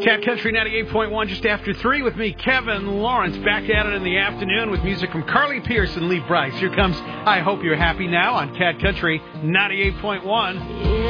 Cat Country 98.1 just after 3 with me, Kevin Lawrence, back at it in the afternoon with music from Carly Pearce and Lee Brice. Here comes I Hope You're Happy Now on Cat Country 98.1.